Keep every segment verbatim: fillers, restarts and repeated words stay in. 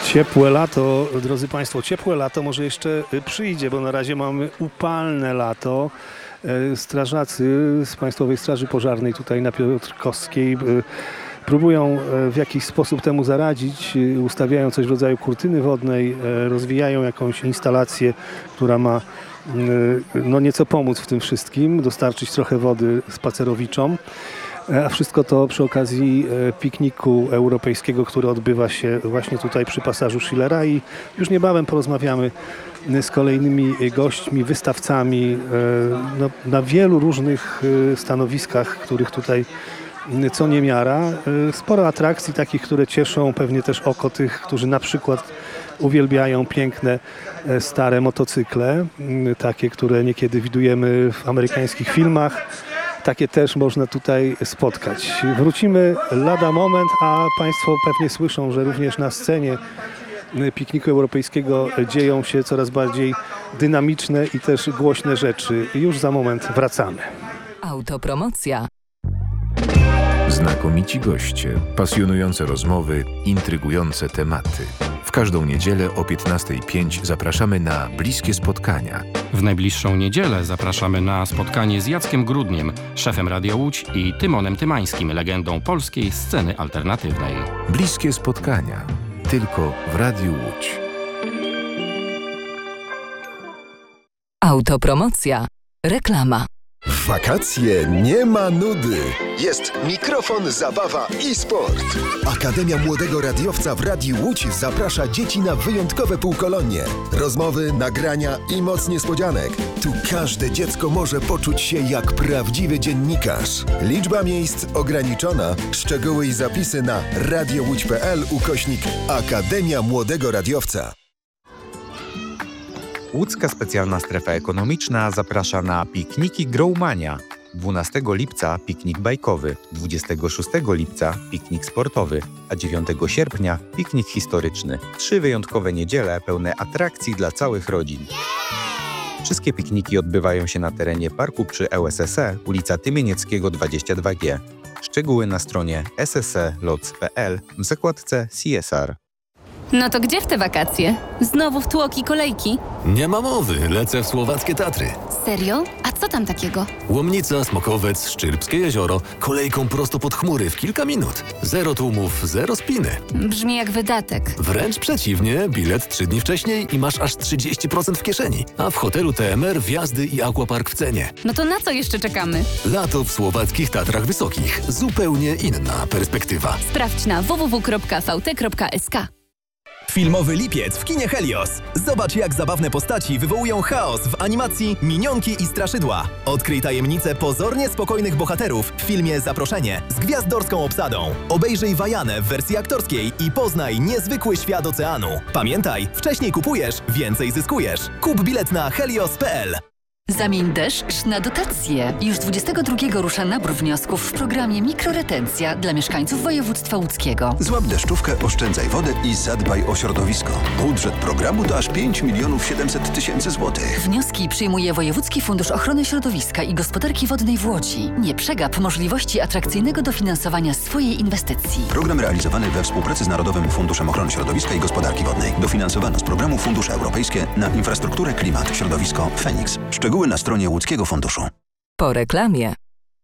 Ciepłe lato, drodzy Państwo, ciepłe lato może jeszcze przyjdzie, bo na razie mamy upalne lato. Strażacy z Państwowej Straży Pożarnej tutaj na Piotrkowskiej próbują w jakiś sposób temu zaradzić, ustawiają coś w rodzaju kurtyny wodnej, rozwijają jakąś instalację, która ma no nieco pomóc w tym wszystkim, dostarczyć trochę wody spacerowiczom. A wszystko to przy okazji pikniku europejskiego, który odbywa się właśnie tutaj przy pasażu Schillera, i już niebawem porozmawiamy z kolejnymi gośćmi, wystawcami no, na wielu różnych stanowiskach, których tutaj co niemiara. Sporo atrakcji takich, które cieszą pewnie też oko tych, którzy na przykład uwielbiają piękne, stare motocykle, takie, które niekiedy widujemy w amerykańskich filmach. Takie też można tutaj spotkać. Wrócimy lada moment, a Państwo pewnie słyszą, że również na scenie pikniku europejskiego dzieją się coraz bardziej dynamiczne i też głośne rzeczy. Już za moment wracamy. Autopromocja. Znakomici goście, pasjonujące rozmowy, intrygujące tematy. W każdą niedzielę o piętnasta pięć zapraszamy na bliskie spotkania. W najbliższą niedzielę zapraszamy na spotkanie z Jackiem Grudniem, szefem Radia Łódź, i Tymonem Tymańskim, legendą polskiej sceny alternatywnej. Bliskie spotkania. Tylko w Radiu Łódź. Autopromocja. Reklama. W wakacje nie ma nudy. Jest mikrofon, zabawa i sport. Akademia Młodego Radiowca w Radiu Łódź zaprasza dzieci na wyjątkowe półkolonie. Rozmowy, nagrania i moc niespodzianek. Tu każde dziecko może poczuć się jak prawdziwy dziennikarz. Liczba miejsc ograniczona. Szczegóły i zapisy na radiołódź.pl ukośnik Akademia Młodego Radiowca. Łódzka Specjalna Strefa Ekonomiczna zaprasza na pikniki Growmania. dwunastego lipca piknik bajkowy, dwudziestego szóstego lipca piknik sportowy, a dziewiątego sierpnia piknik historyczny. Trzy wyjątkowe niedziele pełne atrakcji dla całych rodzin. Wszystkie pikniki odbywają się na terenie parku przy L S S E, ulica Tymienieckiego dwadzieścia dwa G. Szczegóły na stronie s s e loc kropka p l w zakładce C S R. No to gdzie w te wakacje? Znowu w tłoki kolejki? Nie ma mowy, lecę w słowackie Tatry. Serio? A co tam takiego? Łomnica, Smokowiec, Szczyrbskie jezioro, kolejką prosto pod chmury w kilka minut. Zero tłumów, zero spiny. Brzmi jak wydatek. Wręcz przeciwnie, bilet trzy dni wcześniej i masz aż trzydzieści procent w kieszeni. A w hotelu T M R wjazdy i aquapark w cenie. No to na co jeszcze czekamy? Lato w słowackich Tatrach Wysokich. Zupełnie inna perspektywa. Sprawdź na w w w kropka v t kropka s k. Filmowy lipiec w kinie Helios. Zobacz, jak zabawne postaci wywołują chaos w animacji Minionki i Straszydła. Odkryj tajemnicę pozornie spokojnych bohaterów w filmie Zaproszenie z gwiazdorską obsadą. Obejrzyj Wajanę w wersji aktorskiej i poznaj niezwykły świat oceanu. Pamiętaj, wcześniej kupujesz, więcej zyskujesz. Kup bilet na helios kropka p l. Zamień deszcz na dotacje. Już dwudziestego drugiego rusza nabór wniosków w programie Mikroretencja dla mieszkańców województwa łódzkiego. Złap deszczówkę, oszczędzaj wodę i zadbaj o środowisko. Budżet programu to aż pięć milionów siedemset tysięcy złotych. Wnioski przyjmuje Wojewódzki Fundusz Ochrony Środowiska i Gospodarki Wodnej w Łodzi. Nie przegap możliwości atrakcyjnego dofinansowania swojej inwestycji. Program realizowany we współpracy z Narodowym Funduszem Ochrony Środowiska i Gospodarki Wodnej. Dofinansowano z programu Fundusze Europejskie na infrastrukturę, klimat, środowisko, Feniks. Szczegóły na stronie Łódzkiego Funduszu. Po reklamie.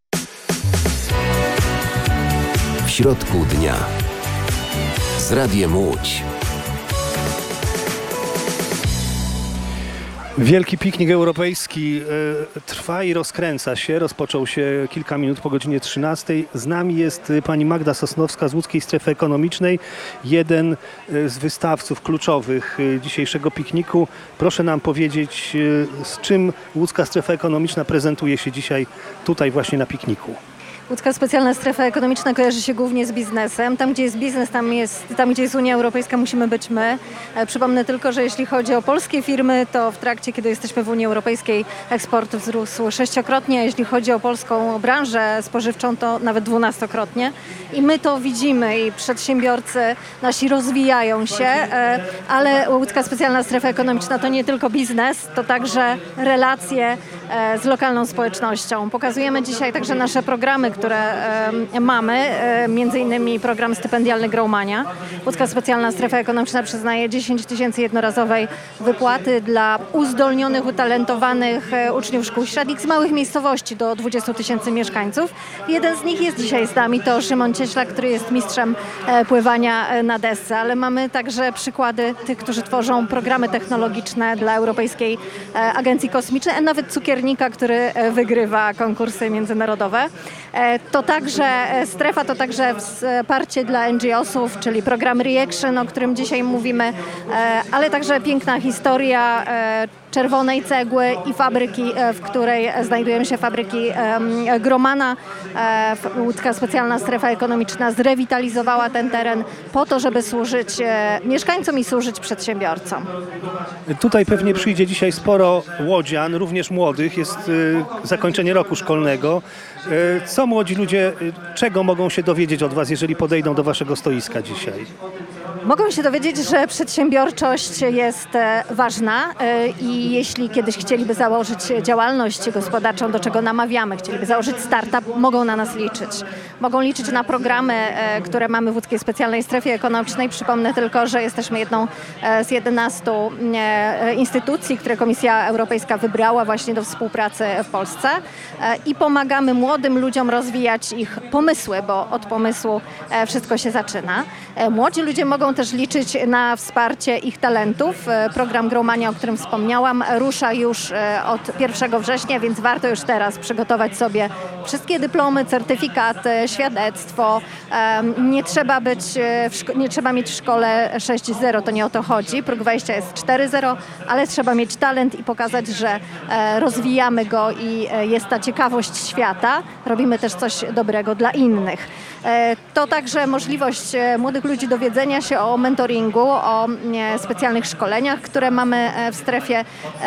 W środku dnia. Z Radiem Łódź. Wielki piknik europejski y, trwa i rozkręca się. Rozpoczął się kilka minut po godzinie trzynastej. Z nami jest y, pani Magda Sosnowska z Łódzkiej Strefy Ekonomicznej, jeden y, z wystawców kluczowych y, dzisiejszego pikniku. Proszę nam powiedzieć, y, z czym Łódzka Strefa Ekonomiczna prezentuje się dzisiaj tutaj właśnie na pikniku. Łódzka Specjalna Strefa Ekonomiczna kojarzy się głównie z biznesem. Tam, gdzie jest biznes, tam, jest, tam gdzie jest Unia Europejska, musimy być my. E, przypomnę tylko, że jeśli chodzi o polskie firmy, to w trakcie, kiedy jesteśmy w Unii Europejskiej, eksport wzrósł sześciokrotnie, a jeśli chodzi o polską branżę spożywczą, to nawet dwunastokrotnie. I my to widzimy i przedsiębiorcy nasi rozwijają się, e, ale Łódzka Specjalna Strefa Ekonomiczna to nie tylko biznes, to także relacje e, z lokalną społecznością. Pokazujemy dzisiaj także nasze programy, które e, mamy, e, między innymi program stypendialny Growmania. Łódzka Specjalna Strefa Ekonomiczna przyznaje dziesięć tysięcy jednorazowej wypłaty dla uzdolnionych, utalentowanych e, uczniów szkół średnich z małych miejscowości do dwudziestu tysięcy mieszkańców. Jeden z nich jest dzisiaj z nami, to Szymon Cieślak, który jest mistrzem e, pływania e, na desce, ale mamy także przykłady tych, którzy tworzą programy technologiczne dla Europejskiej e, Agencji Kosmicznej, a nawet cukiernika, który e, wygrywa konkursy międzynarodowe. E, to także e, strefa, to także wsparcie dla N G O sów, czyli program Reaction, o którym dzisiaj mówimy, e, ale także piękna historia e, czerwonej cegły i fabryki, e, w której znajdują się fabryki e, Gromana. E, Łódzka Specjalna Strefa Ekonomiczna zrewitalizowała ten teren po to, żeby służyć e, mieszkańcom i służyć przedsiębiorcom. Tutaj pewnie przyjdzie dzisiaj sporo łodzian, również młodych. Jest y, zakończenie roku szkolnego. Y, co młodzi ludzie, y, czego mogą się dowiedzieć od Was, jeżeli podejdą do Waszego stoiska dzisiaj? Mogą się dowiedzieć, że przedsiębiorczość jest e, ważna e, i jeśli kiedyś chcieliby założyć działalność gospodarczą, do czego namawiamy, chcieliby założyć startup, mogą na nas liczyć. Mogą liczyć na programy, e, które mamy w Łódzkiej Specjalnej Strefie Ekonomicznej. Przypomnę tylko, że jesteśmy jedną e, z jedenastu e, instytucji, które Komisja Europejska wybrała właśnie do współpracy w Polsce e, i pomagamy młodym ludziom rozwijać ich pomysły, bo od pomysłu e, wszystko się zaczyna. E, młodzi ludzie mogą też liczyć na wsparcie ich talentów. Program Growmania, o którym wspomniałam, rusza już od pierwszego września, więc warto już teraz przygotować sobie wszystkie dyplomy, certyfikaty, świadectwo. Nie trzeba być, nie trzeba mieć w szkole sześć zero, to nie o to chodzi. Próg wejścia jest cztery zero, ale trzeba mieć talent i pokazać, że rozwijamy go i jest ta ciekawość świata. Robimy też coś dobrego dla innych. To także możliwość młodych ludzi dowiedzenia się o mentoringu, o specjalnych szkoleniach, które mamy w strefie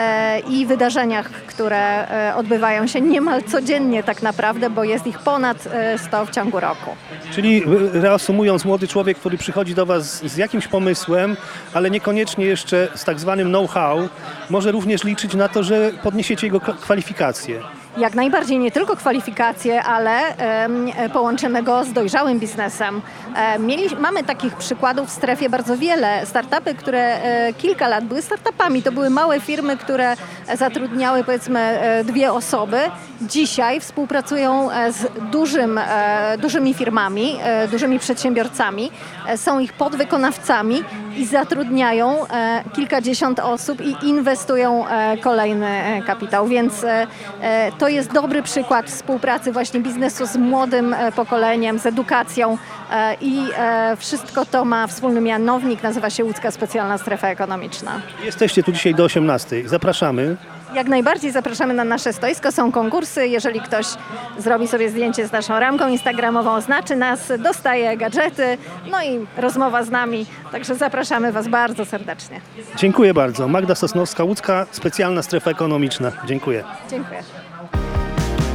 i wydarzeniach, które odbywają się niemal codziennie tak naprawdę, bo jest ich ponad sto w ciągu roku. Czyli reasumując, młody człowiek, który przychodzi do Was z jakimś pomysłem, ale niekoniecznie jeszcze z tak zwanym know-how, może również liczyć na to, że podniesiecie jego kwalifikacje. Jak najbardziej, nie tylko kwalifikacje, ale e, połączymy go z dojrzałym biznesem. E, mieli, mamy takich przykładów w strefie bardzo wiele. Startupy, które e, kilka lat były startupami, to były małe firmy, które zatrudniały powiedzmy e, dwie osoby. Dzisiaj współpracują z dużym, e, dużymi firmami, e, dużymi przedsiębiorcami. E, są ich podwykonawcami i zatrudniają e, kilkadziesiąt osób i inwestują e, kolejny e, kapitał. Więc e, to jest dobry przykład współpracy właśnie biznesu z młodym e, pokoleniem, z edukacją e, i e, wszystko to ma wspólny mianownik, nazywa się Łódzka Specjalna Strefa Ekonomiczna. Jesteście tu dzisiaj do osiemnastej. Zapraszamy. Jak najbardziej zapraszamy na nasze stoisko, są konkursy. Jeżeli ktoś zrobi sobie zdjęcie z naszą ramką instagramową, oznaczy nas, dostaje gadżety, no i rozmowa z nami. Także zapraszamy Was bardzo serdecznie. Dziękuję bardzo. Magda Sosnowska, Łódzka Specjalna Strefa Ekonomiczna. Dziękuję. Dziękuję.